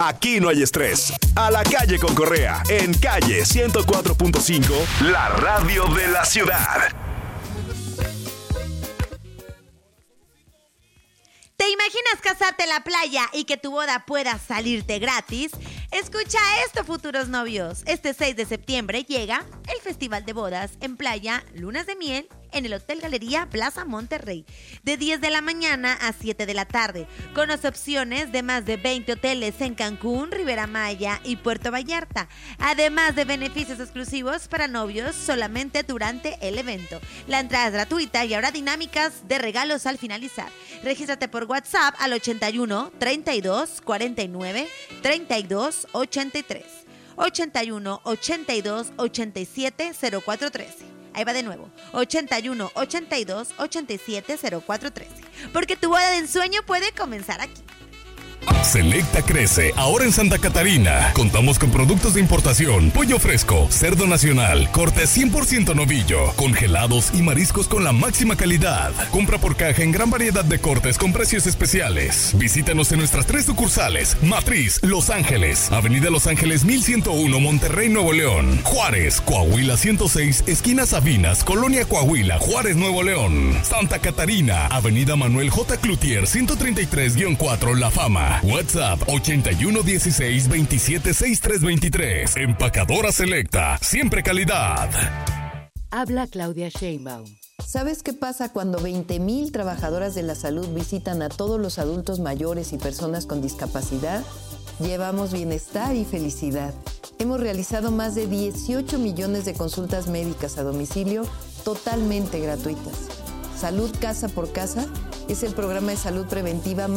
Aquí no hay estrés. A la calle con Correa, en calle 104.5, la radio de la ciudad. ¿Te imaginas casarte en la playa y que tu boda pueda salirte gratis? Escucha esto, futuros novios. Este 6 de septiembre llega el Festival de Bodas en Playa Lunas de Miel en el Hotel Galería Plaza Monterrey, de 10 de la mañana a 7 de la tarde, con las opciones de más de 20 hoteles en Cancún, Riviera Maya y Puerto Vallarta, además de beneficios exclusivos para novios solamente durante el evento. La entrada es gratuita y habrá dinámicas de regalos al finalizar. Regístrate por WhatsApp al 81 32 49 32 83, 81 82 87 0413. Ahí va de nuevo, 81 82 87 0413. Porque tu boda de ensueño puede comenzar aquí. Selecta crece ahora en Santa Catarina. Contamos con productos de importación, pollo fresco, cerdo nacional, corte 100% novillo, congelados y mariscos con la máxima calidad. Compra por caja en gran variedad de cortes con precios especiales. Visítanos en nuestras 3 sucursales: Matriz, Los Ángeles, Avenida Los Ángeles 1101, Monterrey, Nuevo León; Juárez, Coahuila 106, esquina Sabinas, Colonia Coahuila, Juárez, Nuevo León; Santa Catarina, Avenida Manuel J. Cloutier 133-4, La Fama. WhatsApp 81 16 27 63 23. Empacadora Selecta, siempre calidad. Habla Claudia Sheinbaum. ¿Sabes qué pasa cuando 20,000 trabajadoras de la salud visitan a todos los adultos mayores y personas con discapacidad? Llevamos bienestar y felicidad. Hemos realizado más de 18 millones de consultas médicas a domicilio totalmente gratuitas. Salud Casa por Casa es el programa de salud preventiva